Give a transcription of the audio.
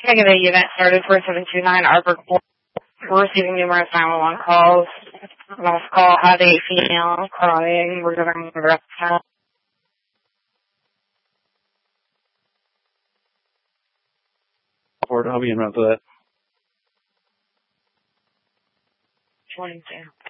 Negative unit started 4729 Arbor Court. We're receiving numerous 911 calls. Last call had a female crying. We're giving the rest of I'll be in front of that. 22.